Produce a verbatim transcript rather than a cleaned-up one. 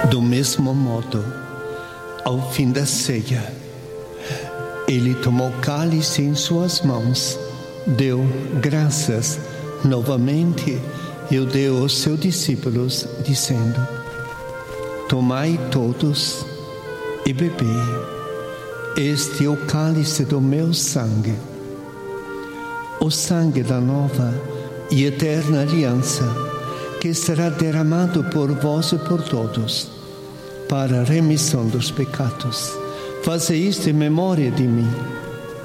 Do mesmo modo, ao fim da ceia, ele tomou o cálice em suas mãos, deu graças novamente e o deu aos seus discípulos, dizendo: tomai todos e bebei, este é o cálice do meu sangue, o sangue da nova e eterna aliança, que será derramado por vós e por todos, para a remissão dos pecados. Faze isto em memória de mim.